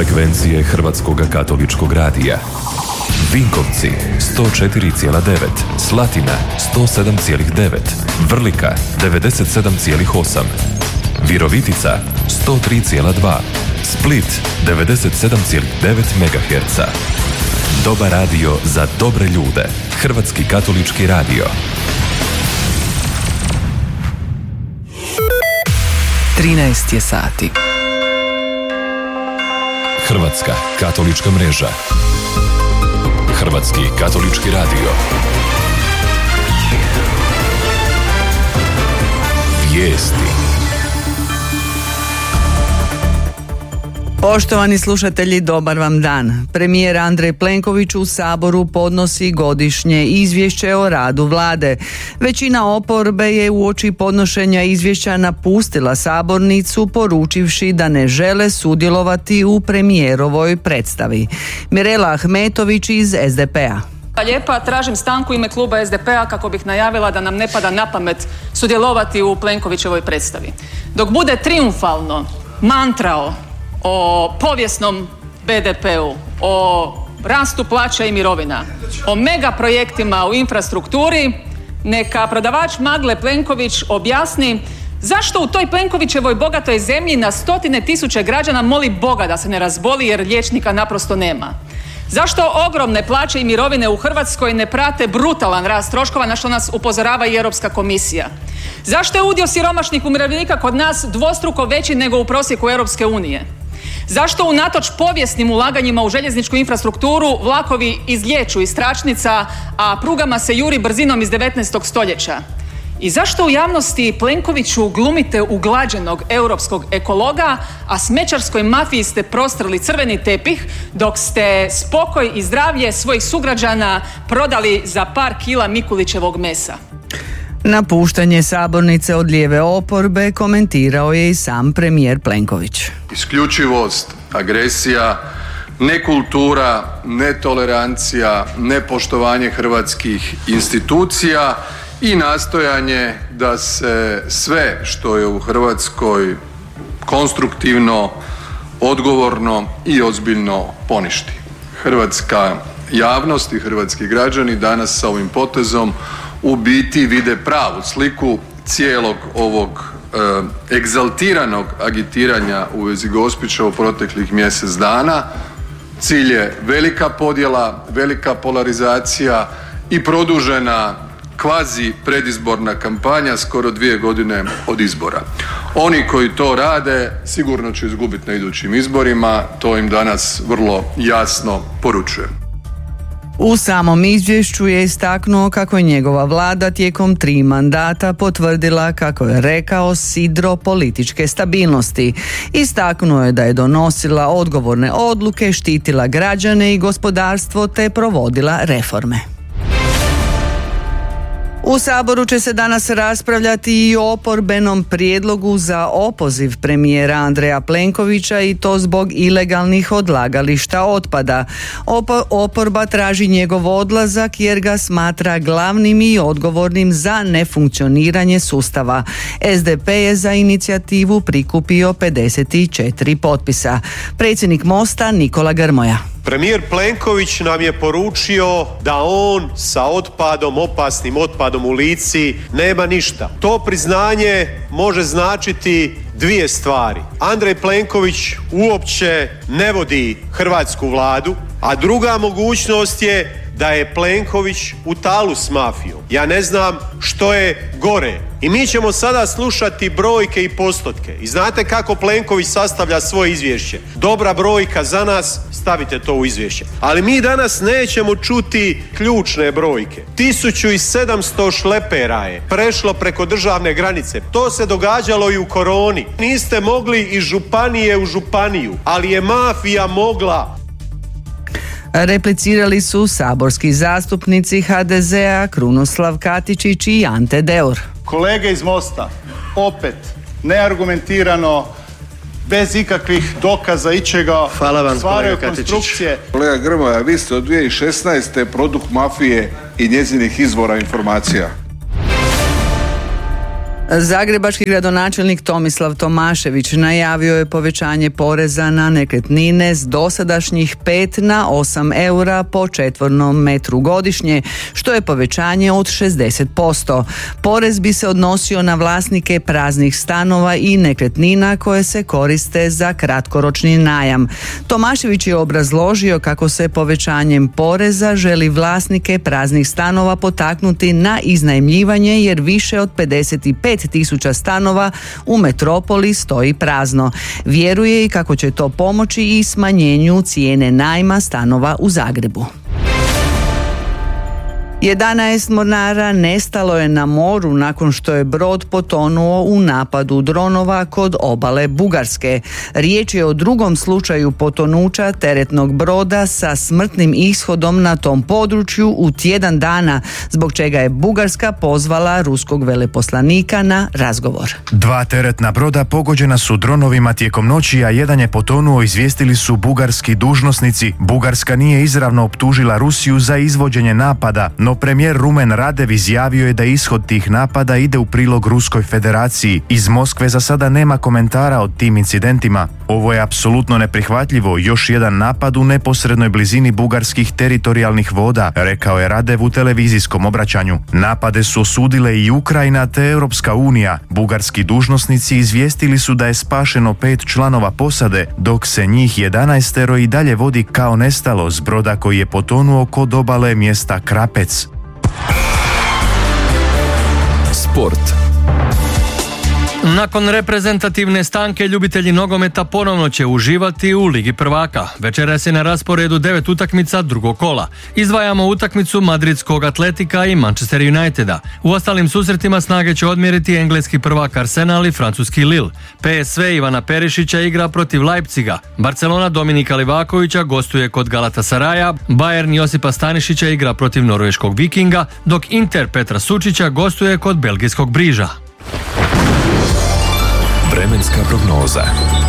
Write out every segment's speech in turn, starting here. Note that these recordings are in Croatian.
Frekvencije Hrvatskog katoličkog radija. Vinkovci 104,9, Slatina 107,9, Vrlika 97,8, Virovitica 103,2, Split 97,9 MHz. Dobar radio za dobre ljude. Hrvatski katolički radio. 13 je sati. Hrvatska katolička mreža. Hrvatski katolički radio. Vijesti. Poštovani slušatelji, dobar vam dan. Premijer Andrej Plenković u Saboru podnosi godišnje izvješće o radu vlade. Većina oporbe je uoči podnošenja izvješća napustila sabornicu poručivši da ne žele sudjelovati u premijerovoj predstavi. Mirela Ahmetović iz SDP-a. Lijepa, tražim stanku u ime kluba SDP-a kako bih najavila da nam ne pada na pamet sudjelovati u Plenkovićevoj predstavi. Dok bude trijumfalno mantrao o povijesnom BDP-u, o rastu plaća i mirovina, o mega projektima u infrastrukturi, neka prodavač magle Plenković objasni zašto u toj Plenkovićevoj bogatoj zemlji na stotine tisuće građana moli Boga da se ne razboli jer liječnika naprosto nema. Zašto ogromne plaće i mirovine u Hrvatskoj ne prate brutalan rast troškova na što nas upozorava i Europska komisija? Zašto je udio siromašnih umirovljenika kod nas dvostruko veći nego u prosjeku Europske unije? Zašto unatoč povijesnim ulaganjima u željezničku infrastrukturu vlakovi izlijeću iz tračnica, a prugama se juri brzinom iz 19. stoljeća? I zašto u javnosti Plenkoviću glumite uglađenog europskog ekologa, a smećarskoj mafiji ste prostrli crveni tepih, dok ste spokoj i zdravlje svojih sugrađana prodali za par kila Mikulićevog mesa? Napuštanje sabornice od lijeve oporbe komentirao je i sam premijer Plenković. Isključivost, agresija, nekultura, netolerancija, nepoštovanje hrvatskih institucija i nastojanje da se sve što je u Hrvatskoj konstruktivno, odgovorno i ozbiljno poništi. Hrvatska javnost i hrvatski građani danas sa ovim potezom u biti vide pravu sliku cijelog ovog egzaltiranog agitiranja u vezi Gospića u proteklih mjesec dana. Cilj je velika podjela, velika polarizacija i produžena kvazi predizborna kampanja skoro 2 godine od izbora. Oni koji to rade sigurno će izgubiti na idućim izborima, to im danas vrlo jasno poručujem. U samom izvješću je istaknuo kako je njegova vlada tijekom 3 mandata potvrdila, kako je rekao, sidro političke stabilnosti. Istaknuo je da je donosila odgovorne odluke, štitila građane i gospodarstvo te provodila reforme. U Saboru će se danas raspravljati i o oporbenom prijedlogu za opoziv premijera Andreja Plenkovića i to zbog ilegalnih odlagališta otpada. Oporba traži njegov odlazak jer ga smatra glavnim i odgovornim za nefunkcioniranje sustava. SDP je za inicijativu prikupio 54 potpisa. Predsjednik Mosta Nikola Grmoja. Premijer Plenković nam je poručio da on sa otpadom, opasnim otpadom u Lici nema ništa. To priznanje može značiti 2 stvari. Andrej Plenković uopće ne vodi hrvatsku vladu, a druga mogućnost je da je Plenković u talu s mafijom. Ja ne znam što je gore. I mi ćemo sada slušati brojke i postotke. I znate kako Plenković sastavlja svoje izvješće? Dobra brojka za nas, stavite to u izvješće. Ali mi danas nećemo čuti ključne brojke. 1700 šlepera je prešlo preko državne granice. To se događalo i u koroni. Niste mogli iz županije u županiju, ali je mafija mogla. Replicirali su saborski zastupnici HDZ-a Krunoslav Katičić i Ante Deur. Kolege iz Mosta, opet neargumentirano, bez ikakvih dokaza ičega stvaraju konstrukcije. Kolega Grmoja, vi ste od 2016. produkt mafije i njezinih izvora informacija. Zagrebački gradonačelnik Tomislav Tomašević najavio je povećanje poreza na nekretnine s dosadašnjih 5 na 8 eura po četvornom metru godišnje, što je povećanje od 60%. Porez bi se odnosio na vlasnike praznih stanova i nekretnina koje se koriste za kratkoročni najam. Tomašević je obrazložio kako se povećanjem poreza želi vlasnike praznih stanova potaknuti na iznajmljivanje, jer više od 55.000 stanova u metropoli stoji prazno. Vjeruje i kako će to pomoći i smanjenju cijene najma stanova u Zagrebu. 11 mornara nestalo je na moru nakon što je brod potonuo u napadu dronova kod obale Bugarske. Riječ je o drugom slučaju potonuća teretnog broda sa smrtnim ishodom na tom području u tjedan dana, zbog čega je Bugarska pozvala ruskog veleposlanika na razgovor. 2 teretna broda pogođena su dronovima tijekom noći, a jedan je potonuo, izvijestili su bugarski dužnosnici. Bugarska nije izravno optužila Rusiju za izvođenje napada, no premijer Rumen Radev izjavio je da ishod tih napada ide u prilog Ruskoj federaciji. Iz Moskve za sada nema komentara o tim incidentima. Ovo je apsolutno neprihvatljivo, još jedan napad u neposrednoj blizini bugarskih teritorijalnih voda, rekao je Radev u televizijskom obraćanju. Napade su osudile i Ukrajina te Europska unija. Bugarski dužnosnici izvijestili su da je spašeno 5 članova posade, dok se njih 11 i dalje vodi kao nestalo s broda koji je potonuo kod obale mjesta Krapec. Sport. Nakon reprezentativne stanke ljubitelji nogometa ponovno će uživati u Ligi prvaka. Večeras je na rasporedu 9 utakmica drugog kola. Izdvajamo utakmicu madridskog Atletika i Manchester Uniteda. U ostalim susretima snage će odmjeriti engleski prvak Arsenal i francuski Lille. PSV Ivana Perišića igra protiv Leipziga. Barcelona Dominika Livakovića gostuje kod Galatasaraja. Bayern Josipa Stanišića igra protiv norveškog Vikinga, dok Inter Petra Sučića gostuje kod belgijskog Briža. Vremenska prognoza.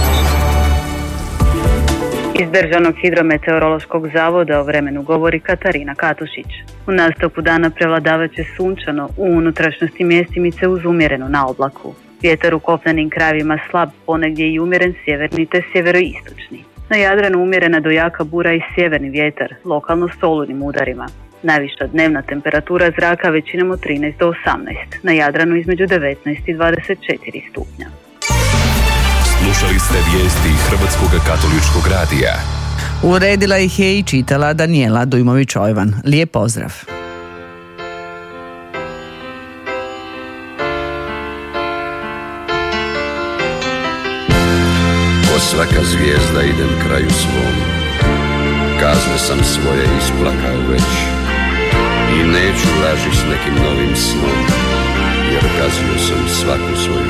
Iz Državnog hidrometeorološkog zavoda o vremenu govori Katarina Katušić. U nastavku dana prevladavat će sunčano, u unutrašnjosti mjestimice uz umjerenu naoblaku. Vjetar u kopnenim krajevima slab, ponegdje i umjeren sjeverni te sjeveroistočni. Na Jadranu umjerena do jaka bura i sjeverni vjetar, lokalno s olujnim udarima. Najviša dnevna temperatura zraka većinom od 13 do 18, na Jadranu između 19 i 24 stupnja. Slušali ste vijesti Hrvatskog katoličkog radija. Uredila ih je i čitala Danijela Dujmović-Ojvan. Lijep pozdrav. Ko svaka zvijezda idem kraju svom, kazne sam svoje isplakao već i neću laži s nekim novim snom, jer kazio sam svaku svoju